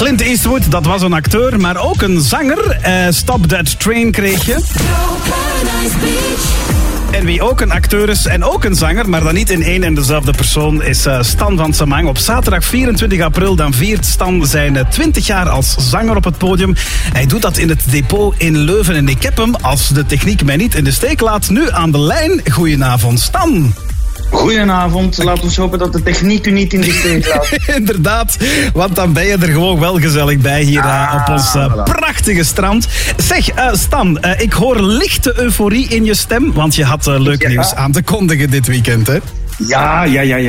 Clint Eastwood, dat was een acteur, maar ook een zanger. Stop That Train kreeg je. En wie ook een acteur is en ook een zanger, maar dan niet in één en dezelfde persoon, is Stan van Samang. Op zaterdag 24 april dan viert Stan zijn 20 jaar als zanger op het podium. Hij doet dat in het depot in Leuven. En ik heb hem, als de techniek mij niet in de steek laat, nu aan de lijn. Goedenavond, Stan. Goedenavond, laat ons hopen dat de techniek u niet in de steek laat. Inderdaad, want dan ben je er gewoon wel gezellig bij hier op ons prachtige strand. Zeg, Stan, ik hoor lichte euforie in je stem, want je had leuk nieuws aan te kondigen dit weekend, hè? Ja.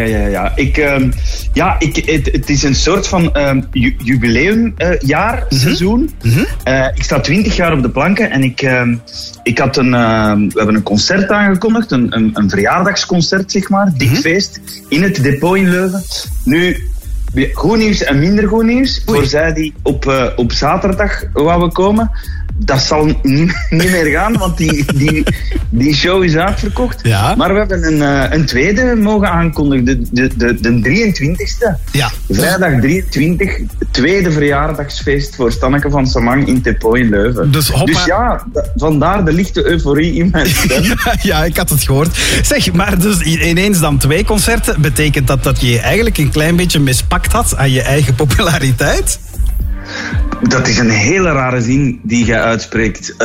Het is een soort van jubileumjaar, seizoen. Ik sta 20 jaar op de planken en ik had we hebben een concert aangekondigd, een verjaardagsconcert, zeg maar, dik feest, in het depot in Leuven. Nu, goed nieuws en minder goed nieuws. Voor zij die op zaterdag wouden komen. Dat zal niet meer gaan, want die show is uitverkocht. Ja. Maar we hebben een tweede mogen aankondigen, de 23e. Ja. Vrijdag 23, tweede verjaardagsfeest voor Stanneke van Samang in Depot in Leuven. Dus ja, vandaar de lichte euforie in mijn stem. Ja, ik had het gehoord. Zeg, maar dus ineens dan 2 concerten. Betekent dat je eigenlijk een klein beetje mispakt had aan je eigen populariteit? Dat is een hele rare zin die jij uitspreekt.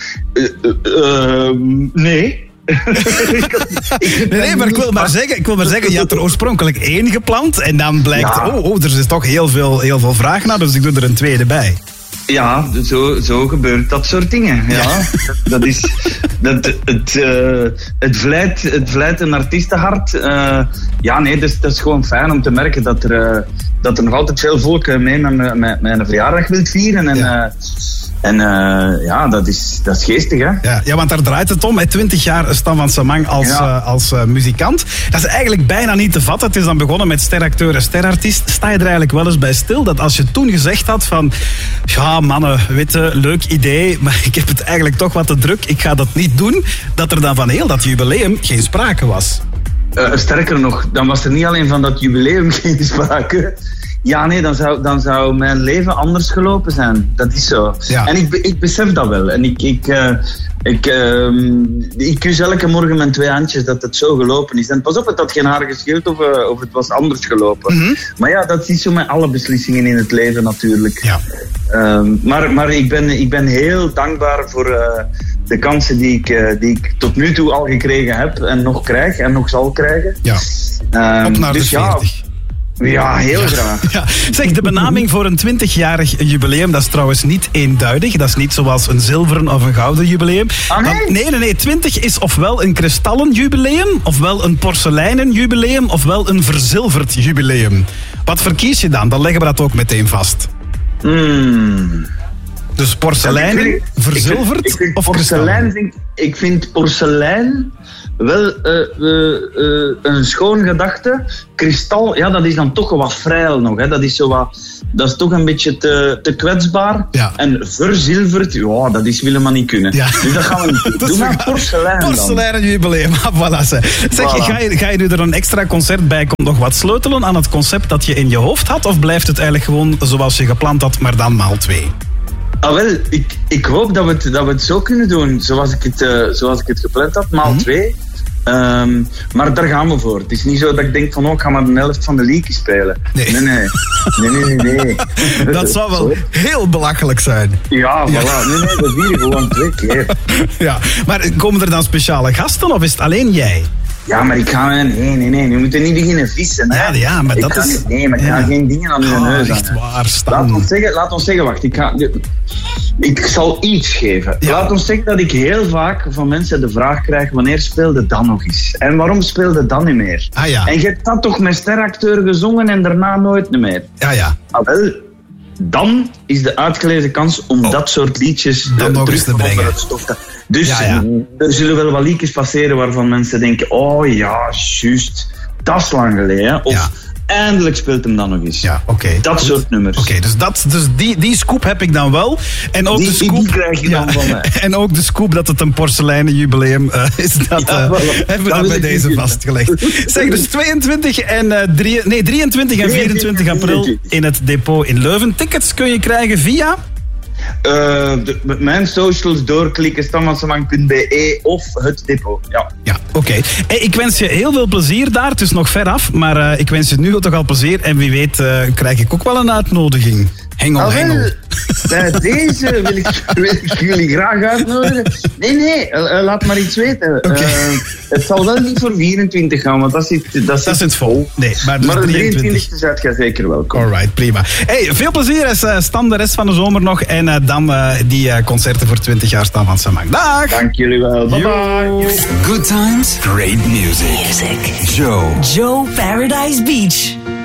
Nee. Nee, maar ik wil maar zeggen, je had er oorspronkelijk 1 gepland en dan blijkt, er is toch heel veel vraag naar, dus ik doe er een tweede bij. Ja, zo gebeurt dat soort dingen. Ja. Het vlijt een artiestenhart. Dat is gewoon fijn om te merken dat er nog altijd veel volk mee met een verjaardag wilt vieren. Dat is geestig, hè? Ja, want daar draait het om. 20 jaar Stan van Samang als muzikant. Dat is eigenlijk bijna niet te vatten. Het is dan begonnen met steracteur en sterartiest. Sta je er eigenlijk wel eens bij stil dat als je toen gezegd had van... Ja, mannen, weet je, leuk idee, maar ik heb het eigenlijk toch wat te druk. Ik ga dat niet doen. Dat er dan van heel dat jubileum geen sprake was. Sterker nog, dan was er niet alleen van dat jubileum geen sprake... Ja, nee, dan zou mijn leven anders gelopen zijn. Dat is zo. Ja. En ik besef dat wel. En ik kus elke morgen met 2 handjes dat het zo gelopen is. En pas op, het had geen haar gescheeld of het was anders gelopen. Mm-hmm. Maar ja, dat is zo met alle beslissingen in het leven natuurlijk. Ja. Maar ik ben heel dankbaar voor de kansen die ik tot nu toe al gekregen heb en nog krijg en nog zal krijgen. Ja. Op naar de 40. Ja, heel graag. Ja. Zeg, de benaming voor een 20-jarig jubileum, dat is trouwens niet eenduidig. Dat is niet zoals een zilveren of een gouden jubileum. Nee. 20 is ofwel een kristallen jubileum, ofwel een porseleinen jubileum, ofwel een verzilverd jubileum. Wat verkies je dan? Dan leggen we dat ook meteen vast. Dus porseleinen, verzilverd of kristallen? Ik vind porselein wel een schoon gedachte. Kristal, ja, dat is dan toch wat vrij nog. Hè. Dat is toch een beetje te kwetsbaar. Ja. En verzilverd, ja, dat is willen maar niet kunnen. Ja. Dus dat gaan we niet doen. Doe maar porselein dan. Porseleinen jubileum, voilà. Zeg, voilà. Ga je nu er een extra concert bij? Komt nog wat sleutelen aan het concept dat je in je hoofd had? Of blijft het eigenlijk gewoon zoals je gepland had, maar dan maal 2? Ah, wel, ik hoop dat we het zo kunnen doen, zoals ik het gepland had, maal 2. Maar daar gaan we voor. Het is niet zo dat ik denk van, ik ga maar de helft van de league spelen. Nee. Dat zou wel heel belachelijk zijn. Ja, voilà. Nee, dat vieren gewoon 2 keer. Ja, maar komen er dan speciale gasten of is het alleen jij? Ja, maar ik ga... Nee. We moeten niet beginnen vissen. Hè? Ja, maar dat is... ik ga geen dingen aan je neus aan. Echt waar, Stan. Laat ons zeggen, wacht. Ik zal iets geven. Ja. Laat ons zeggen dat ik heel vaak van mensen de vraag krijg, wanneer speelde Dan nog eens? En waarom speelde Dan niet meer? Ah, ja. En je hebt dat toch met steracteur gezongen en daarna nooit meer? Ja. Ah, wel, dan is de uitgelezen kans om dat soort liedjes dan nog eens te brengen. Dus er zullen wel wat liedjes passeren waarvan mensen denken, oh ja, juist, dat is lang geleden. Of eindelijk speelt hem dan nog eens. Ja, oké. Dat soort nummers. Oké, dus die scoop heb ik dan wel. En ook de scoop, die krijg je dan van mij. En ook de scoop dat het een porseleinen jubileum is. Dat hebben we dan bij deze vastgelegd. Zeg, dus 23 en 24 april in het Depot in Leuven. Tickets kun je krijgen via... mijn socials doorklikken, stamvansemang.be of het depot. Ja, oké. Hey, ik wens je heel veel plezier daar. Het is nog ver af, maar ik wens je nu toch al plezier. En wie weet krijg ik ook wel een uitnodiging. Hengel. Bij deze wil ik jullie graag uitnodigen. Nee, laat maar iets weten. Okay. Het zal wel niet voor 24 gaan, want dat zit vol. Nee, maar de 23 zet je zeker welkom. Alright, prima. Hey, veel plezier, Stan, de rest van de zomer nog. En dan die concerten voor 20 jaar Stan van Samang. Dag! Dank jullie wel. Bye-bye. Good times, great music. Joe Paradise Beach.